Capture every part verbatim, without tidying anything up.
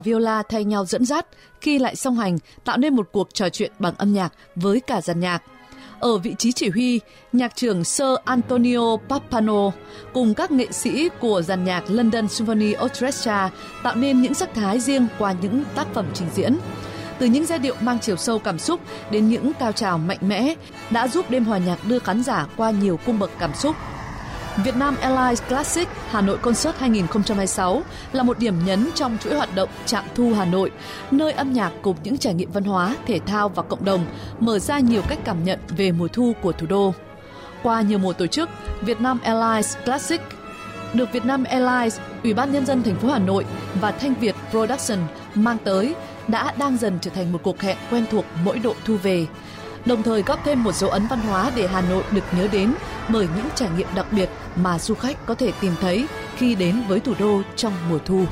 viola thay nhau dẫn dắt khi lại song hành tạo nên một cuộc trò chuyện bằng âm nhạc với cả dàn nhạc. Ở vị trí chỉ huy, nhạc trưởng Sir Antonio Pappano cùng các nghệ sĩ của dàn nhạc London Symphony Orchestra tạo nên những sắc thái riêng qua những tác phẩm trình diễn. Từ những giai điệu mang chiều sâu cảm xúc đến những cao trào mạnh mẽ đã giúp đêm hòa nhạc đưa khán giả qua nhiều cung bậc cảm xúc. Vietnam Airlines Classic Hà Nội Concert hai không hai sáu là một điểm nhấn trong chuỗi hoạt động Trạm Thu Hà Nội, nơi âm nhạc cùng những trải nghiệm văn hóa, thể thao và cộng đồng mở ra nhiều cách cảm nhận về mùa thu của thủ đô. Qua nhiều mùa tổ chức, Vietnam Airlines Classic được Vietnam Airlines, Ủy ban Nhân dân thành phố Hà Nội và Thanh Việt Production mang tới đã đang dần trở thành một cuộc hẹn quen thuộc mỗi độ thu về, đồng thời góp thêm một dấu ấn văn hóa để Hà Nội được nhớ đến bởi những trải nghiệm đặc biệt mà du khách có thể tìm thấy khi đến với thủ đô trong mùa thu.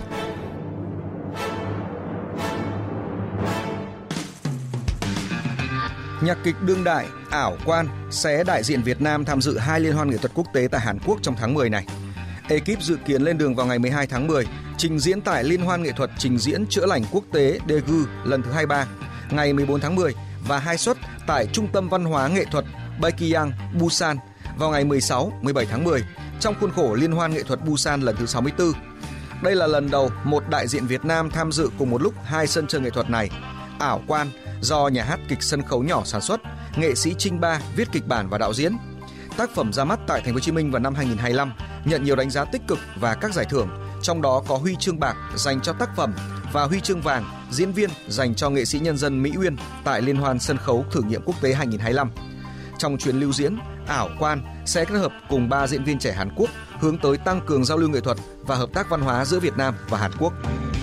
Nhạc kịch đương đại Ảo Quan sẽ đại diện Việt Nam tham dự hai liên hoan nghệ thuật quốc tế tại Hàn Quốc trong tháng mười này. Ekip dự kiến lên đường vào ngày mười hai tháng mười, trình diễn tại Liên hoan nghệ thuật trình diễn chữa lành quốc tế Daegu lần thứ hai mươi ba, ngày mười bốn tháng mười và hai suất tại Trung tâm Văn hóa Nghệ thuật Baekhyang, Busan vào ngày mười sáu, mười bảy tháng mười trong khuôn khổ Liên hoan nghệ thuật Busan lần thứ sáu mươi tư. Đây là lần đầu một đại diện Việt Nam tham dự cùng một lúc hai sân chơi nghệ thuật này. Ảo Quan do nhà hát kịch sân khấu nhỏ sản xuất, nghệ sĩ Trinh Ba viết kịch bản và đạo diễn. Tác phẩm ra mắt tại Thành phố Hồ Chí Minh vào năm hai không hai lăm, nhận nhiều đánh giá tích cực và các giải thưởng, trong đó có huy chương bạc dành cho tác phẩm và huy chương vàng diễn viên dành cho nghệ sĩ nhân dân Mỹ Uyên tại Liên hoan sân khấu thử nghiệm quốc tế hai không hai lăm. Trong chuyến lưu diễn, Ảo Quan sẽ kết hợp cùng ba diễn viên trẻ Hàn Quốc hướng tới tăng cường giao lưu nghệ thuật và hợp tác văn hóa giữa Việt Nam và Hàn Quốc.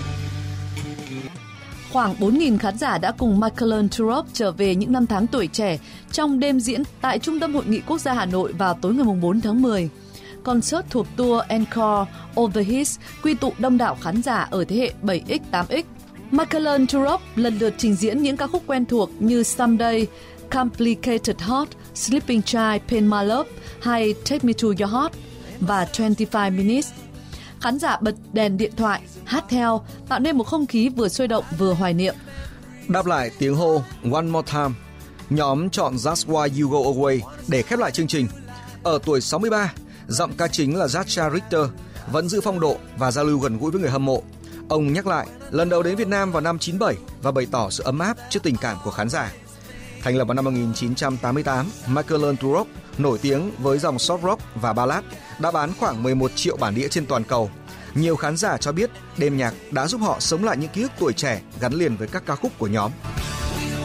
Khoảng bốn nghìn khán giả đã cùng Michael Turok trở về những năm tháng tuổi trẻ trong đêm diễn tại Trung tâm Hội nghị Quốc gia Hà Nội vào tối ngày bốn tháng mười. Concert thuộc tour Encore of the Hits quy tụ đông đảo khán giả ở thế hệ bảy x, tám x. Michael Turok lần lượt trình diễn những ca khúc quen thuộc như Someday, Complicated Heart, Sleeping Child, Pain My Love hay Take Me to Your Heart và hai mươi lăm minutes. Khán giả bật đèn điện thoại, hát theo, tạo nên một không khí vừa sôi động vừa hoài niệm. Đáp lại tiếng hô One More Time, nhóm chọn That's Why You Go Away để khép lại chương trình. Ở tuổi sáu mươi ba, giọng ca chính là Jascha Richter vẫn giữ phong độ và giao lưu gần gũi với người hâm mộ. Ông nhắc lại lần đầu đến Việt Nam vào năm chín mươi bảy và bày tỏ sự ấm áp trước tình cảm của khán giả. Thành lập vào năm một nghìn chín trăm tám mươi tám, Michael Turok nổi tiếng với dòng soft rock và ballad, đã bán khoảng mười một triệu bản đĩa trên toàn cầu. Nhiều khán giả cho biết đêm nhạc đã giúp họ sống lại những ký ức tuổi trẻ gắn liền với các ca khúc của nhóm.